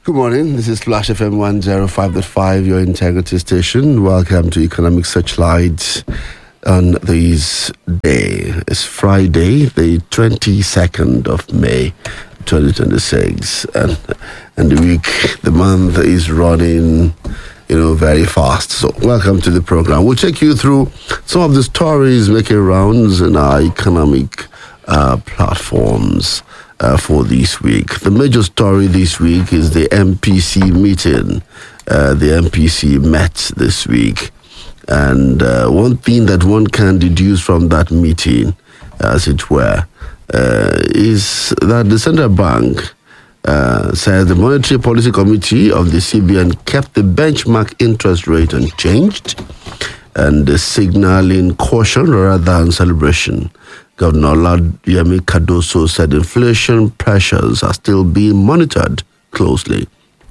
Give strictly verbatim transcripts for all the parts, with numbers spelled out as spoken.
Good morning. This is Flash F M one oh five point five, your integrity station. Welcome to Economic Searchlight on this day. It's Friday, the twenty-second of May, twenty twenty-six. And, and the week, the month is running, you know, very fast. So welcome to the program. We'll take you through some of the stories making rounds in our economic uh, platforms. Uh, for this week. The major story this week is the M P C meeting. Uh, the M P C met this week. And uh, one thing that one can deduce from that meeting, as it were, uh, is that the central bank uh, said the Monetary Policy Committee of the C B N kept the benchmark interest rate unchanged and uh, signaling caution rather than celebration. Governor Olayemi Cardoso said inflation pressures are still being monitored closely,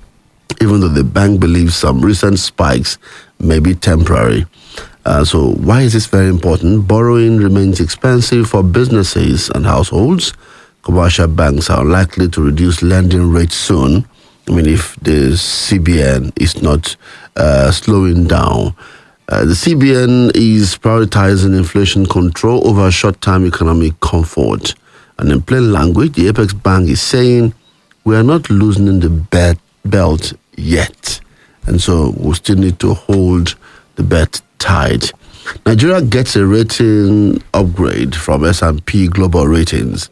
even though the bank believes some recent spikes may be temporary. Uh, so why is this very important? Borrowing remains expensive for businesses and households. Commercial banks are likely to reduce lending rates soon. I mean, if the C B N is not uh, slowing down. Uh, the C B N is prioritizing inflation control over short-term economic comfort. And in plain language, the Apex Bank is saying we are not loosening the bet belt yet. And so we still need to hold the bet tight. Nigeria gets a rating upgrade from S and P Global Ratings.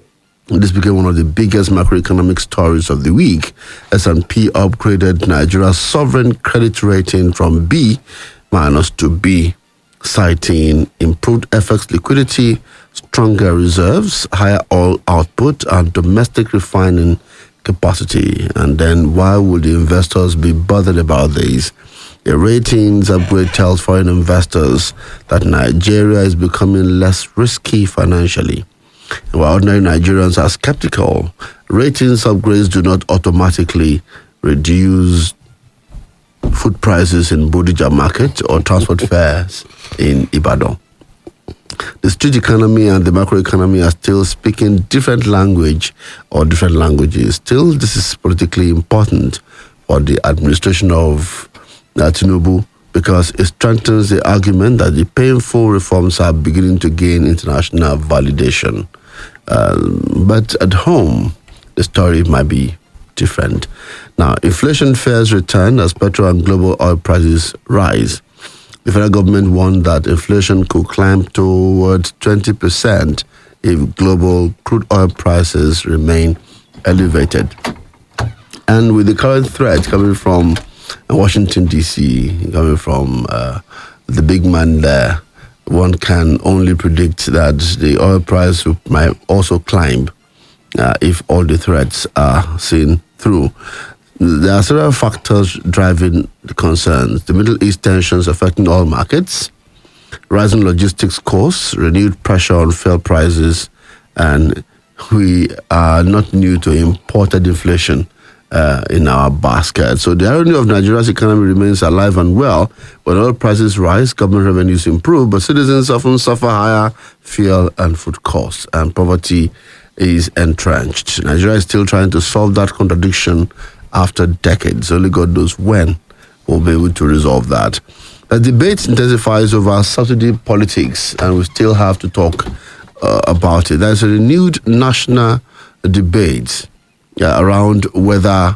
This became one of the biggest macroeconomic stories of the week. S and P upgraded Nigeria's sovereign credit rating from B minus to B, citing improved F X liquidity, stronger reserves, higher oil output, and domestic refining capacity. And then why would the investors be bothered about this? The ratings upgrade tells foreign investors that Nigeria is becoming less risky financially. While ordinary Nigerians are skeptical, ratings upgrades do not automatically reduce food prices in Bodija market or transport fares in Ibadan. The street economy and the macroeconomy are still speaking different language or different languages. Still, this is politically important for the administration of uh, Tinubu because it strengthens the argument that the painful reforms are beginning to gain international validation. Uh, but at home, the story might be different. Now, inflation fears return as petrol and global oil prices rise. The federal government warned that inflation could climb towards twenty percent if global crude oil prices remain elevated. And with the current threat coming from Washington, D C, coming from uh, the big man there, one can only predict that the oil price might also climb uh, if all the threats are seen through. There are several factors driving the concerns. The Middle East tensions affecting oil markets, rising logistics costs, renewed pressure on fuel prices, and we are not new to imported inflation uh, in our basket. So the irony of Nigeria's economy remains alive and well. When oil prices rise, government revenues improve, but citizens often suffer higher fuel and food costs, and poverty is entrenched. Nigeria is still trying to solve that contradiction after decades. Only God knows when we'll be able to resolve that. The debate intensifies over subsidy politics, and we still have to talk uh, about it. There's a renewed national debate uh, around whether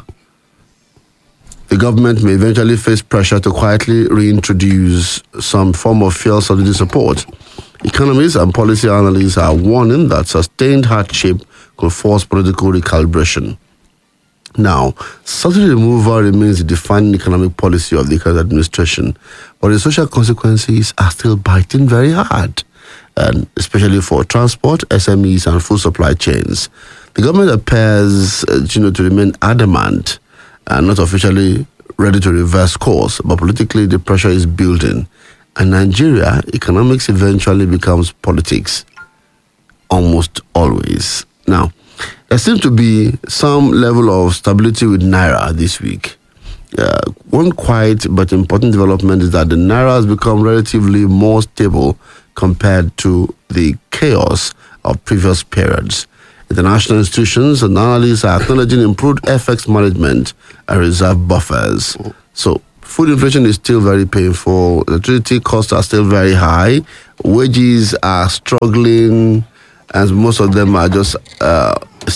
the government may eventually face pressure to quietly reintroduce some form of fuel subsidy support. Economists and policy analysts are warning that sustained hardship could force political recalibration. Now, subsidy removal remains the defining economic policy of the current administration, but the social consequences are still biting very hard, and especially for transport, S M Es, and food supply chains. The government appears uh, you know, to remain adamant and not officially ready to reverse course, but politically the pressure is building. And Nigeria, economics eventually becomes politics, almost always. Now, there seems to be some level of stability with Naira this week. Uh, one quiet but important development is that the Naira has become relatively more stable compared to the chaos of previous periods. International institutions and analysts are acknowledging improved F X management and reserve buffers. So food inflation is still very painful. Electricity costs are still very high. Wages are struggling, as most of them are just uh,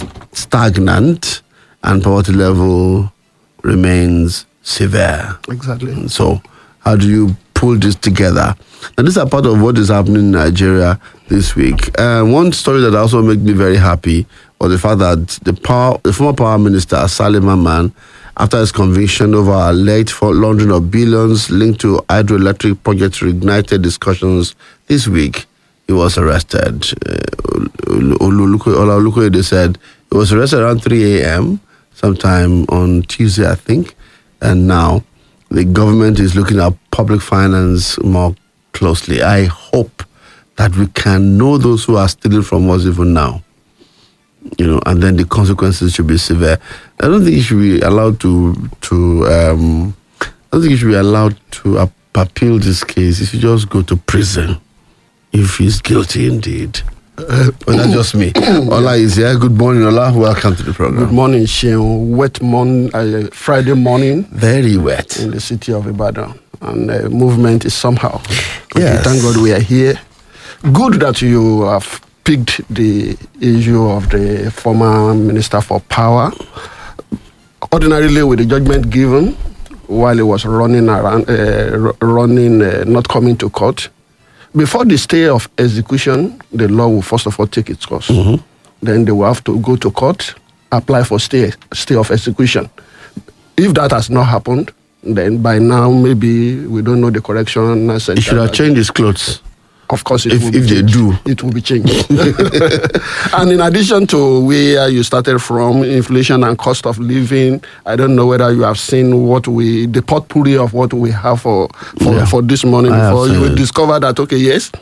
stagnant, and poverty level remains severe. Exactly. So how do you pull this together? And this is a part of what is happening in Nigeria this week. Uh, one story that also made me very happy was the fact that the, power, the former power minister, Salim Aman, after his conviction over alleged laundering of billions linked to hydroelectric projects, reignited discussions this week. He was arrested. Uh, Ololukoyede said he was arrested around three a.m. sometime on Tuesday, I think. And now the government is looking at public finance more closely. I hope that we can know those who are stealing from us even now. You know, and then the consequences should be severe. I don't think you should be allowed to to. Um, I don't think you should be allowed to ap- appeal this case. You should just go to prison if he's guilty indeed. Uh, but that's just me. Ola is here. Good morning, Ola. Welcome to the program. Good morning, Sheon. Wet morning, uh, Friday morning. Very wet in the city of Ibadan, and uh, movement is somehow. Yes. Thank God we are here. Good that you have picked the issue of the former Minister for Power. Ordinarily, with the judgment given while he was running around, uh, running, uh, not coming to court, before the stay of execution, the law will first of all take its course. Mm-hmm. Then they will have to go to court, apply for stay, stay of execution. If that has not happened, then by now maybe we don't know the correction. He should have changed his clothes. Of course, it if, will be if they changed. do, it will be changed. And in addition to where you started from, inflation and cost of living, I don't know whether you have seen what we, the potpourri of what we have for for, yeah. for this morning. I before you will discover that, okay, yes,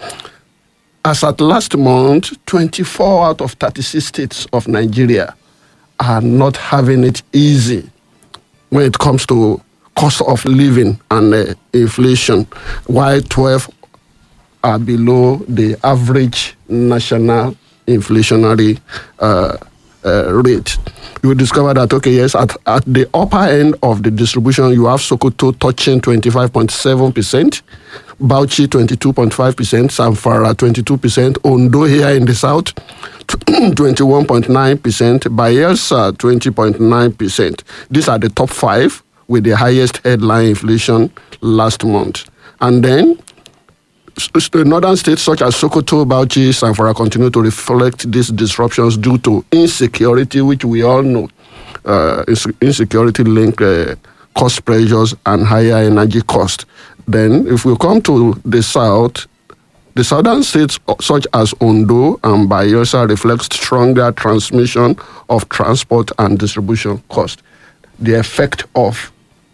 as at last month, twenty-four out of thirty-six states of Nigeria are not having it easy when it comes to cost of living and uh, inflation, while twelve are below the average national inflationary uh, uh, rate. You will discover that, okay, yes, at, at the upper end of the distribution, you have Sokoto touching twenty-five point seven percent, Bauchi twenty-two point five percent, Zamfara twenty-two percent, Ondo here in the south twenty-one point nine percent, Bayelsa twenty point nine percent. These are the top five with the highest headline inflation last month. And then the northern states such as Sokoto, Bauchi, Zamfara continue to reflect these disruptions due to insecurity, which we all know, uh, insecurity linked uh, cost pressures and higher energy cost. Then if we come to the south, the southern states such as Ondo and Bayelsa reflect stronger transmission of transport and distribution cost. The effect of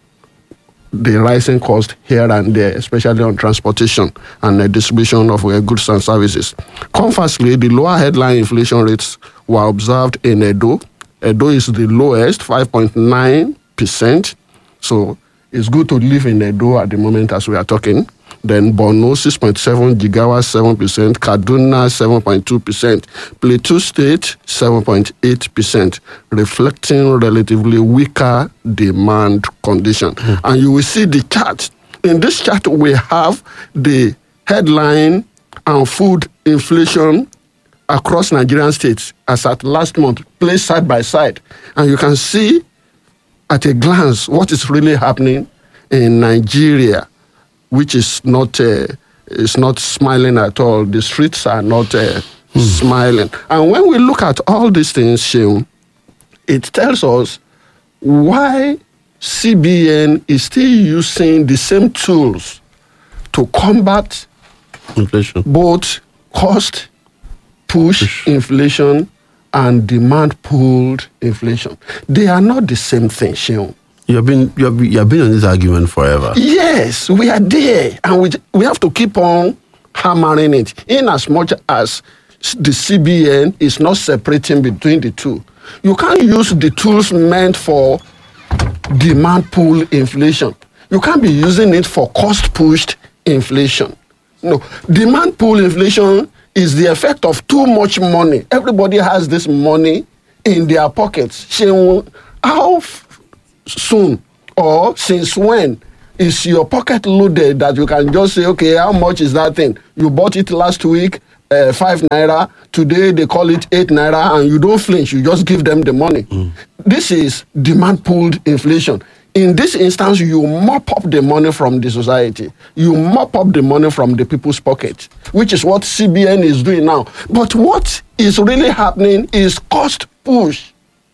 the rising cost here and there, especially on transportation and the distribution of uh, goods and services. Conversely, the lower headline inflation rates were observed in Edo. Edo is the lowest, five point nine percent. So it's good to live in Edo at the moment as we are talking. Then Borno, six point seven, Jigawa, seven percent, Kaduna, seven point two percent, Plateau State, seven point eight percent, reflecting relatively weaker demand condition. Mm. And you will see the chart. In this chart, we have the headline and food inflation across Nigerian states as at last month, placed side by side. And you can see at a glance what is really happening in Nigeria, which is not uh, is not smiling at all. The streets are not uh, mm. smiling. And when we look at all these things, Sheon, it tells us why C B N is still using the same tools to combat inflation, both cost push, push. inflation and demand pulled inflation. They are not the same thing, Sheon. You have been you have, you have been on this argument forever. Yes, we are there, and we we have to keep on hammering it. In as much as the C B N is not separating between the two, you can't use the tools meant for demand pull inflation. You can't be using it for cost pushed inflation. No, demand pull inflation is the effect of too much money. Everybody has this money in their pockets. Ṣé how f- soon or since when is your pocket loaded that you can just say, okay, how much is that thing? You bought it last week, uh, five naira. Today they call it eight naira, and you don't flinch. You just give them the money. Mm. This is demand pulled inflation. In this instance, you mop up the money from the society. You mop up the money from the people's pocket, which is what C B N is doing now. But what is really happening is cost push.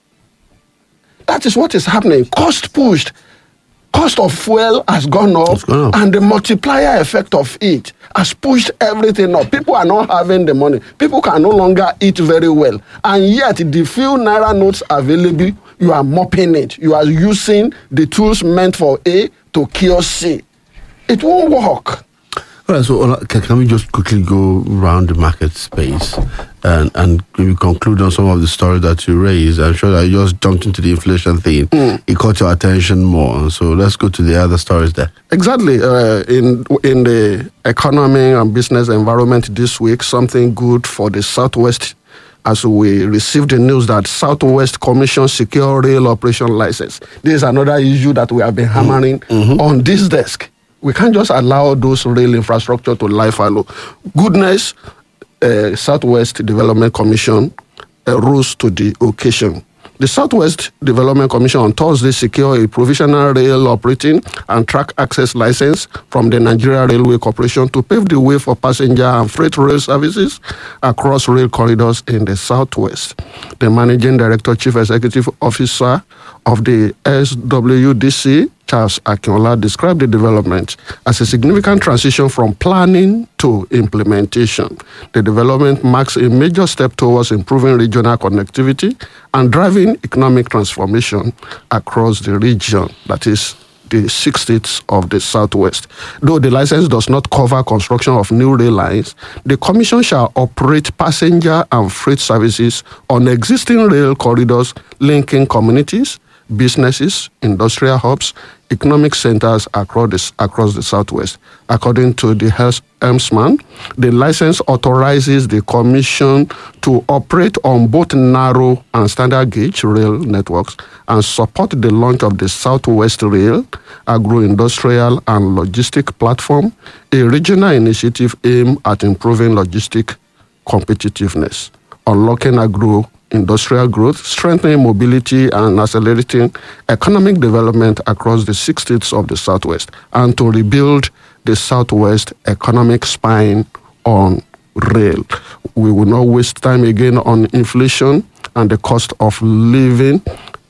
That is what is happening. Cost pushed. Cost of fuel has gone up, gone up, and the multiplier effect of it has pushed everything up. People are not having the money. People can no longer eat very well. And yet, the few naira notes available, you are mopping it. You are using the tools meant for A to cure C. It won't work. All right, so can, can we just quickly go around the market space and, and maybe conclude on some of the stories that you raised? I'm sure that you just jumped into the inflation thing. Mm. It caught your attention more. So let's go to the other stories there. Exactly. Uh, in in the economy and business environment this week, something good for the Southwest, as we received the news that Southwest Commission secure rail operation license. This is another issue that we have been hammering mm-hmm. on this desk. We can't just allow those rail infrastructure to lie fallow. Goodness, uh, Southwest Development Commission uh, rose to the occasion. The Southwest Development Commission on Thursday secured a provisional rail operating and track access license from the Nigeria Railway Corporation to pave the way for passenger and freight rail services across rail corridors in the Southwest. The Managing Director, Chief Executive Officer of the S W D C, Charles Akinola, described the development as a significant transition from planning to implementation. The development marks a major step towards improving regional connectivity and driving economic transformation across the region, that is, the six states of the Southwest. Though the license does not cover construction of new rail lines, the Commission shall operate passenger and freight services on existing rail corridors linking communities, businesses, industrial hubs, economic centers across the, across the Southwest. According to the helmsman, the license authorizes the Commission to operate on both narrow and standard gauge rail networks and support the launch of the Southwest Rail Agro-Industrial and Logistic Platform, a regional initiative aimed at improving logistic competitiveness, unlocking agro industrial growth, strengthening mobility, and accelerating economic development across the six states of the Southwest, and to rebuild the Southwest economic spine on rail. We will not waste time again on inflation and the cost of living.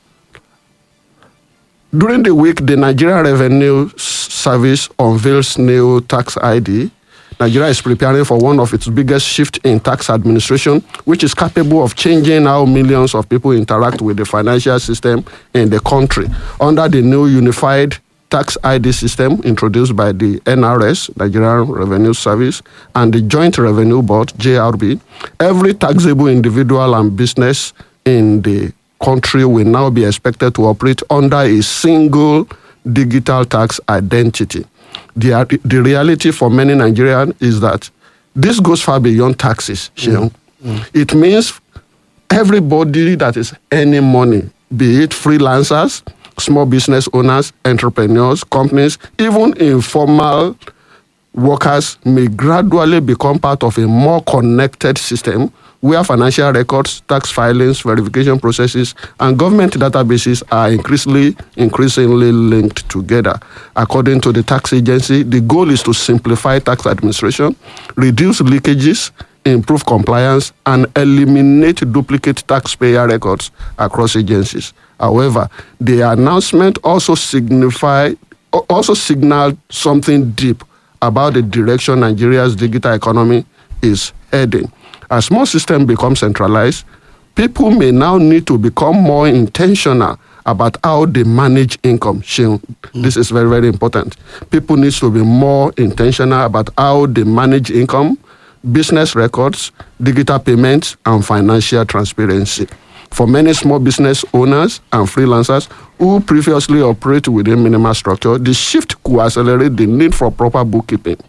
During the week, the Nigeria Revenue Service unveils new tax I D. Nigeria is preparing for one of its biggest shifts in tax administration, which is capable of changing how millions of people interact with the financial system in the country. Under the new unified tax I D system introduced by the N R S, Nigerian Revenue Service, and the Joint Revenue Board, J R B, every taxable individual and business in the country will now be expected to operate under a single digital tax identity. The, the reality for many Nigerians is that this goes far beyond taxes. Mm. Mm. It means everybody that is earning money, be it freelancers, small business owners, entrepreneurs, companies, even informal workers, may gradually become part of a more connected system where financial records, tax filings, verification processes, and government databases are increasingly, increasingly linked together. According to the tax agency, the goal is to simplify tax administration, reduce leakages, improve compliance, and eliminate duplicate taxpayer records across agencies. However, the announcement also signify, also signaled something deep about the direction Nigeria's digital economy is heading. As more systems become centralized, people may now need to become more intentional about how they manage income. Mm. This is very, very important. People need to be more intentional about how they manage income, business records, digital payments, and financial transparency. For many small business owners and freelancers who previously operate within minimal structure, the shift could accelerate the need for proper bookkeeping,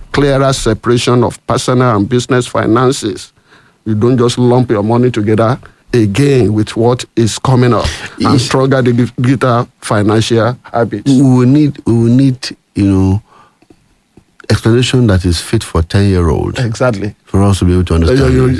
clearer separation of personal and business finances. You don't just lump your money together again with what is coming up and Yes. struggle the digital financial habits. We will need, we will need, you know, explanation that is fit for ten-year-old Exactly. for us to be able to understand. You- you- this.